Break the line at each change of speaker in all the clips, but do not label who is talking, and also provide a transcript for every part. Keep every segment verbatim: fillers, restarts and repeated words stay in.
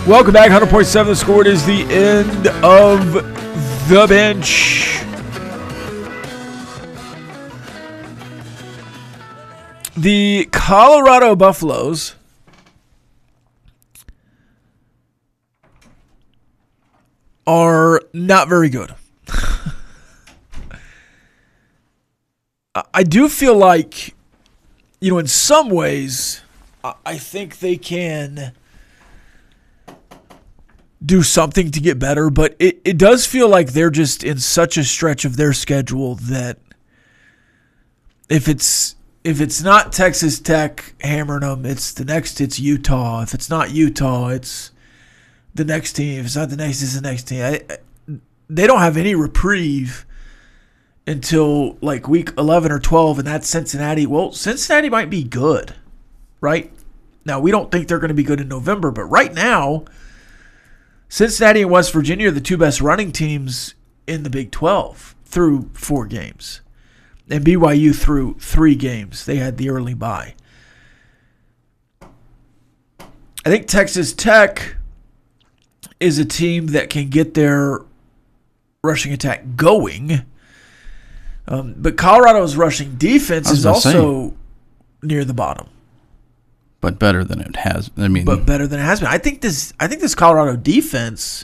Welcome back. one hundred point seven The Score. It is the end of the bench. The Colorado Buffaloes are not very good. I do feel like, you know, in some ways, I think they can do something to get better, but it, it does feel like they're just in such a stretch of their schedule that if it's if it's not Texas Tech hammering them, it's the next, it's Utah. If it's not Utah, it's the next team. If it's not the next, it's the next team. I, I, they don't have any reprieve until like week eleven or twelve, and that's Cincinnati. Well, Cincinnati might be good, right? Now, we don't think they're going to be good in November, but right now, Cincinnati and West Virginia are the two best running teams in the Big twelve through four games. And B Y U through three games. They had the early bye. I think Texas Tech is a team that can get their rushing attack going. Um, but Colorado's rushing defense is also say, near the bottom.
But better than it has. I mean,
but better than it has been. I think this. I think this Colorado defense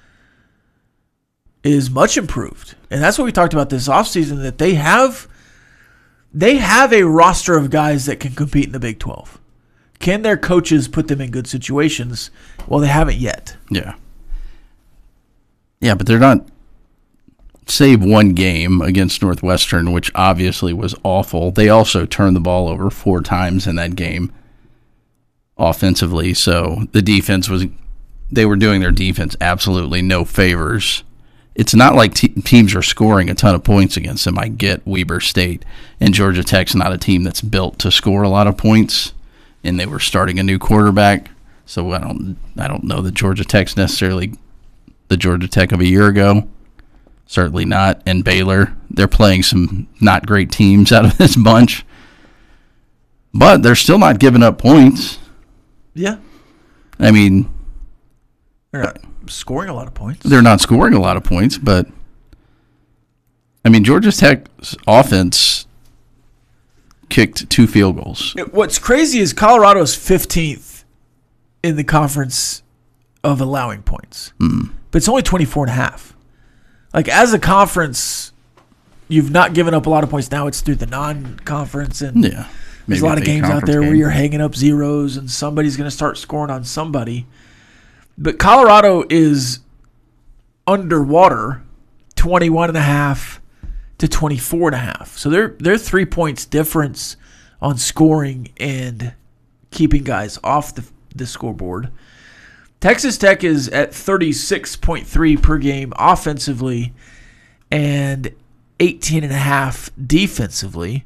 is much improved, and that's what we talked about this offseason, that they have, they have a roster of guys that can compete in the Big twelve. Can their coaches put them in good situations? Well, they haven't yet.
Yeah. Yeah, but they're not. Save one game against Northwestern, which obviously was awful. They also turned the ball over four times in that game offensively, so the defense was, they were doing their defense absolutely no favors. It's not like te- teams are scoring a ton of points against them. I get Weber State, and Georgia Tech's not a team that's built to score a lot of points, and they were starting a new quarterback, so I don't, I don't know that Georgia Tech's necessarily the Georgia Tech of a year ago. Certainly not. And Baylor, they're playing some not great teams out of this bunch, but they're still not giving up points.
Yeah.
I mean,
they're not scoring a lot of points.
They're not scoring a lot of points, but I mean, Georgia Tech's offense kicked two field goals.
What's crazy is Colorado's fifteenth in the conference of allowing points,
mm.
but it's only twenty-four and a half. Like, as a conference, you've not given up a lot of points. Now it's through the non-conference, and
yeah.
There's a lot of games out there game. where you're hanging up zeros and somebody's going to start scoring on somebody. But Colorado is underwater twenty-one and a half to twenty-four and a half. So they're, they're three points difference on scoring and keeping guys off the, the scoreboard. Texas Tech is at thirty-six point three per game offensively and eighteen and a half defensively.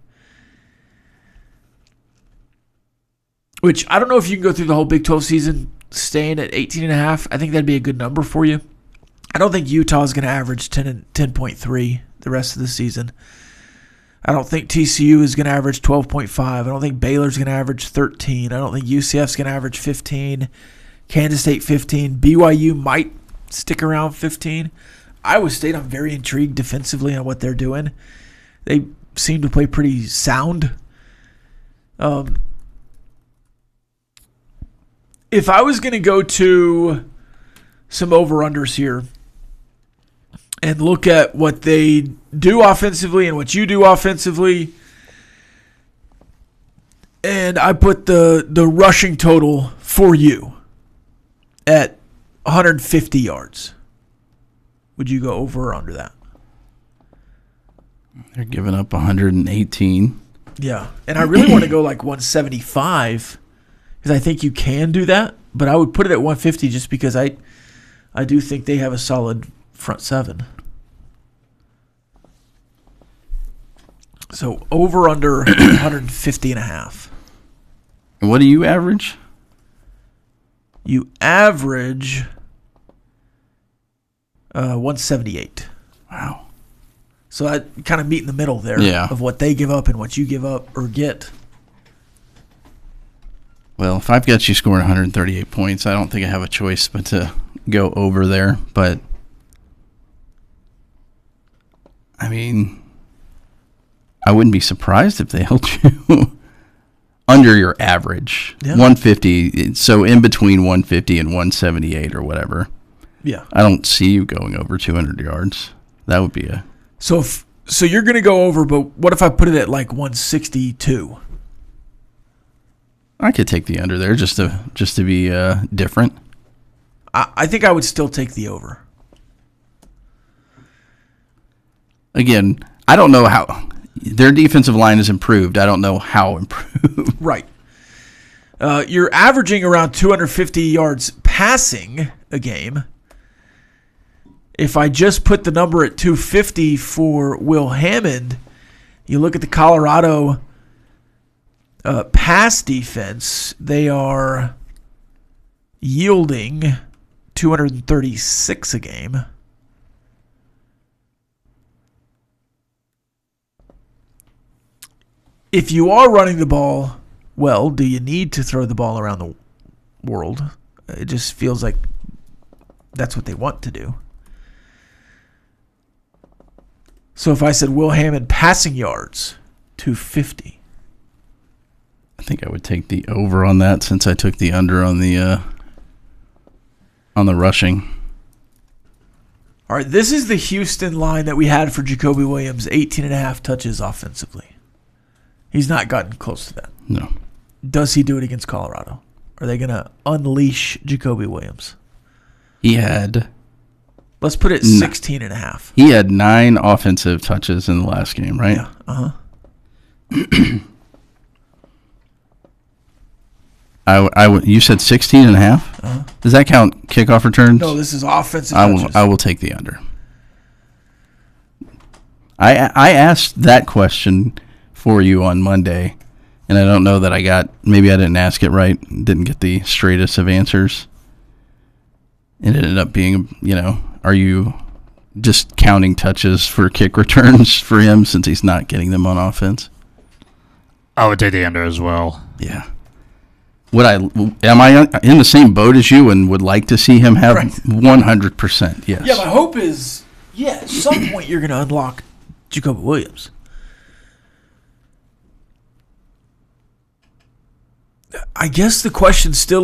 Which, I don't know if you can go through the whole Big twelve season staying at eighteen and a half. I think that'd be a good number for you. I don't think Utah is going to average ten point three the rest of the season. I don't think T C U is going to average twelve point five. I don't think Baylor's going to average thirteen. I don't think U C F's going to average fifteen. Kansas State fifteen. B Y U might stick around fifteen. Iowa State, I'm very intrigued defensively on what they're doing. They seem to play pretty sound. Um, if I was going to go to some over-unders here and look at what they do offensively and what you do offensively, and I put the, the rushing total for you at one hundred fifty yards. Would you go over or under that?
They're giving up one hundred eighteen.
Yeah, and I really want to go like one seventy-five because I think you can do that, but I would put it at one fifty just because I I do think they have a solid front seven. So over under one hundred fifty and a half.
And what do you average?
You average uh, one seventy-eight.
Wow.
So I kind of meet in the middle there
yeah.
of what they give up and what you give up or get.
Well, if I've got you scoring one hundred thirty-eight points, I don't think I have a choice but to go over there. But, I mean, I wouldn't be surprised if they held you under your average.
Yeah.
one fifty, so in between one fifty and one seventy-eight or whatever.
Yeah.
I don't see you going over two hundred yards. That would be a...
So if, so you're going to go over, but what if I put it at like one sixty-two?
I could take the under there just to just to be uh, different.
I, I think I would still take the over.
Again, I don't know how... Their defensive line has improved. I don't know how improved.
Right. Uh, you're averaging around two hundred fifty yards passing a game. If I just put the number at two fifty for Will Hammond, you look at the Colorado uh, pass defense, they are yielding two hundred thirty-six a game. If you are running the ball well, do you need to throw the ball around the world? It just feels like that's what they want to do. So if I said Will Hammond passing yards, two fifty.
I think I would take the over on that since I took the under on the uh, on the rushing.
All right, this is the Houston line that we had for Jacoby Williams, eighteen and a half touches offensively. He's not gotten close to that.
No.
Does he do it against Colorado? Are they going to unleash Jacoby Williams?
He had...
Let's put it sixteen and a half.
He had nine offensive touches in the last game, right?
Yeah. Uh-huh.
I, I, you said sixteen and a half?
Uh-huh.
Does that count kickoff returns?
No, this is offensive
I will,
touches.
I will take the under. I I asked that question for you on Monday, and I don't know that I got, maybe I didn't ask it right, didn't get the straightest of answers. It ended up being, you know, are you just counting touches for kick returns for him since he's not getting them on offense?
I would take the under as well.
Yeah. Would I? Am I in the same boat as you and would like to see him have
Right.
one hundred percent? Yes.
Yeah, my hope is, yeah, at some point you're going to unlock Jacoby Williams. I guess the question still